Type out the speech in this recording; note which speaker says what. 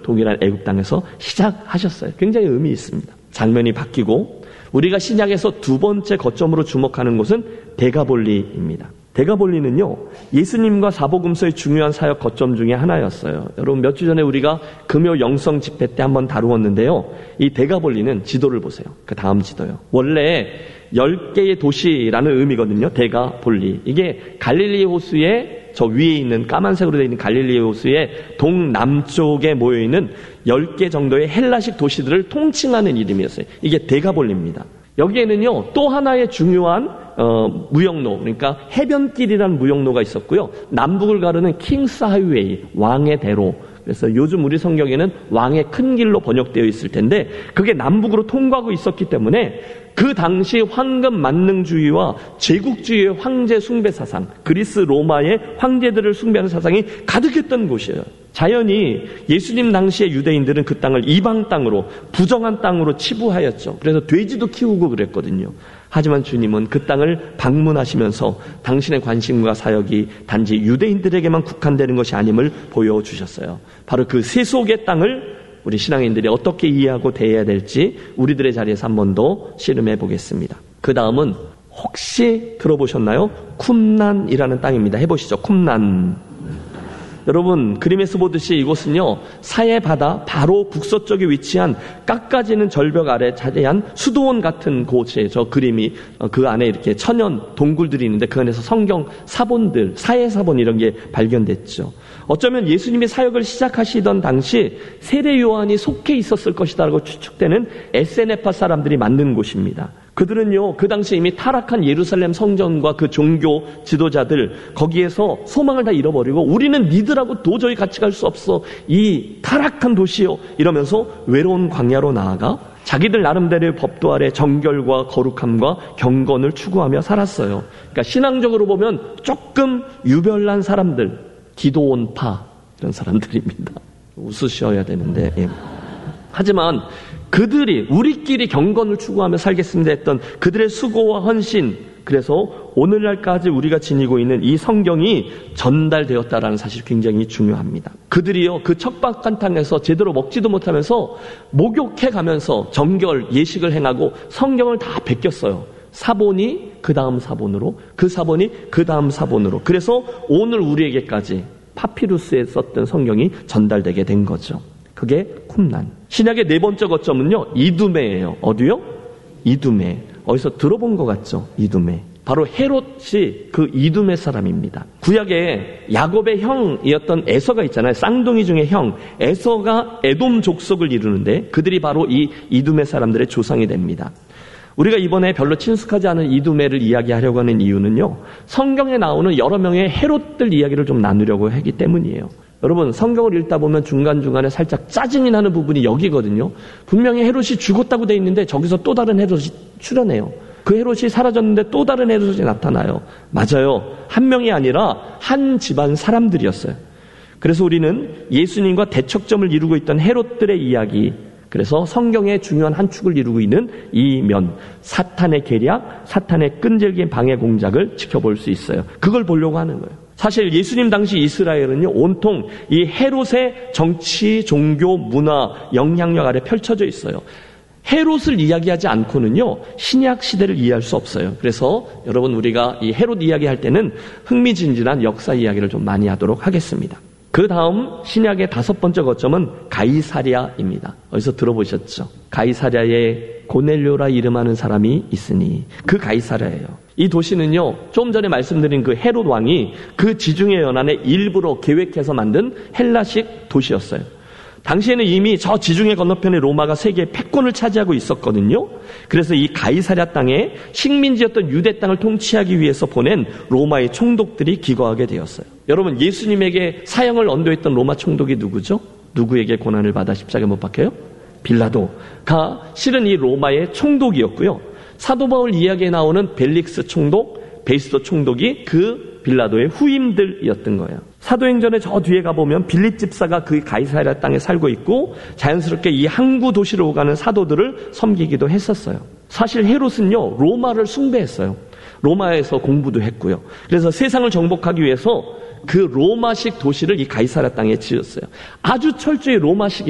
Speaker 1: 동일한 애굽 땅에서 시작하셨어요. 굉장히 의미 있습니다. 장면이 바뀌고 우리가 신약에서 두 번째 거점으로 주목하는 곳은 데가볼리입니다. 데가볼리는요, 예수님과 사복음서의 중요한 사역 거점 중에 하나였어요. 여러분, 몇 주 전에 우리가 금요 영성 집회 때 한번 다루었는데요. 이 데가볼리는 지도를 보세요. 그 다음 지도요. 원래 10개의 도시라는 의미거든요. 데가볼리. 이게 갈릴리 호수의 저 위에 있는 까만색으로 되어 있는 갈릴리 호수의 동남쪽에 모여있는 10개 정도의 헬라식 도시들을 통칭하는 이름이었어요. 이게 데가볼리입니다. 여기에는요, 또 하나의 중요한 무역로, 그러니까 해변길이라는 무역로가 있었고요. 남북을 가르는 킹스 하이웨이, 왕의 대로. 그래서 요즘 우리 성경에는 왕의 큰 길로 번역되어 있을 텐데 그게 남북으로 통과하고 있었기 때문에 그 당시 황금 만능주의와 제국주의의 황제 숭배 사상, 그리스 로마의 황제들을 숭배하는 사상이 가득했던 곳이에요. 자연히 예수님 당시의 유대인들은 그 땅을 이방 땅으로, 부정한 땅으로 치부하였죠. 그래서 돼지도 키우고 그랬거든요. 하지만 주님은 그 땅을 방문하시면서 당신의 관심과 사역이 단지 유대인들에게만 국한되는 것이 아님을 보여주셨어요. 바로 그 세속의 땅을 우리 신앙인들이 어떻게 이해하고 대해야 될지 우리들의 자리에서 한 번 더 씨름해 보겠습니다. 그 다음은 혹시 들어보셨나요? 쿰난이라는 땅입니다. 해보시죠. 쿰난. 여러분, 그림에서 보듯이 이곳은요, 사해 바다 바로 북서쪽에 위치한 깎아지는 절벽 아래 자리한 수도원 같은 곳에 저 그림이 그 안에 이렇게 천연 동굴들이 있는데 그 안에서 성경 사본들, 사해 사본 이런 게 발견됐죠. 어쩌면 예수님이 사역을 시작하시던 당시 세례 요한이 속해 있었을 것이다라고 추측되는 에세네파 사람들이 만든 곳입니다. 그들은요, 그 당시 이미 타락한 예루살렘 성전과 그 종교 지도자들 거기에서 소망을 다 잃어버리고 우리는 니들하고 도저히 같이 갈 수 없어, 이 타락한 도시요, 이러면서 외로운 광야로 나아가 자기들 나름대로의 법도 아래 정결과 거룩함과 경건을 추구하며 살았어요. 그러니까 신앙적으로 보면 조금 유별난 사람들, 기도원파 이런 사람들입니다. 웃으셔야 되는데, 예. 하지만 그들이 우리끼리 경건을 추구하며 살겠습니다 했던 그들의 수고와 헌신, 그래서 오늘날까지 우리가 지니고 있는 이 성경이 전달되었다라는 사실이 굉장히 중요합니다. 그들이요, 그 척박한 땅에서 제대로 먹지도 못하면서 목욕해 가면서 정결, 예식을 행하고 성경을 다 베꼈어요. 사본이 그 다음 사본으로, 그 사본이 그 다음 사본으로. 그래서 오늘 우리에게까지 파피루스에 썼던 성경이 전달되게 된 거죠. 그게 쿰난. 신약의 네 번째 거점은요, 이두메예요. 어디요? 이두메. 어디서 들어본 것 같죠? 이두메. 바로 헤롯이 그 이두메 사람입니다. 구약에 야곱의 형이었던 에서가 있잖아요. 쌍둥이 중에 형. 에서가 에돔 족속을 이루는데 그들이 바로 이 이두메 사람들의 조상이 됩니다. 우리가 이번에 별로 친숙하지 않은 이두메를 이야기하려고 하는 이유는요, 성경에 나오는 여러 명의 헤롯들 이야기를 좀 나누려고 하기 때문이에요. 여러분, 성경을 읽다 보면 중간중간에 살짝 짜증이 나는 부분이 여기거든요. 분명히 헤롯이 죽었다고 돼 있는데 저기서 또 다른 헤롯이 출현해요. 그 헤롯이 사라졌는데 또 다른 헤롯이 나타나요. 맞아요. 한 명이 아니라 한 집안 사람들이었어요. 그래서 우리는 예수님과 대척점을 이루고 있던 헤롯들의 이야기, 그래서 성경의 중요한 한 축을 이루고 있는 이 면, 사탄의 계략, 사탄의 끈질긴 방해 공작을 지켜볼 수 있어요. 그걸 보려고 하는 거예요. 사실 예수님 당시 이스라엘은요, 온통 이 헤롯의 정치, 종교, 문화, 영향력 아래 펼쳐져 있어요. 헤롯을 이야기하지 않고는요, 신약 시대를 이해할 수 없어요. 그래서 여러분, 우리가 이 헤롯 이야기할 때는 흥미진진한 역사 이야기를 좀 많이 하도록 하겠습니다. 그 다음 신약의 다섯 번째 거점은 가이사랴입니다. 어디서 들어보셨죠? 가이사랴에 고넬료라 이름하는 사람이 있으니 그 가이사랴예요. 이 도시는요, 좀 전에 말씀드린 그 헤롯 왕이 그 지중해 연안에 일부러 계획해서 만든 헬라식 도시였어요. 당시에는 이미 저 지중해 건너편에 로마가 세계의 패권을 차지하고 있었거든요. 그래서 이 가이사랴 땅에 식민지였던 유대 땅을 통치하기 위해서 보낸 로마의 총독들이 기거하게 되었어요. 여러분, 예수님에게 사형을 언도했던 로마 총독이 누구죠? 누구에게 고난을 받아 십자가에 못 박혀요? 빌라도가 실은 이 로마의 총독이었고요. 사도 바울 이야기에 나오는 벨릭스 총독, 베이스도 총독이 그 빌라도의 후임들이었던 거예요. 사도행전에 저 뒤에 가보면 빌립 집사가 그 가이사랴 땅에 살고 있고 자연스럽게 이 항구 도시로 오가는 사도들을 섬기기도 했었어요. 사실 헤롯은요, 로마를 숭배했어요. 로마에서 공부도 했고요. 그래서 세상을 정복하기 위해서 그 로마식 도시를 이 가이사랴 땅에 지었어요. 아주 철저히 로마식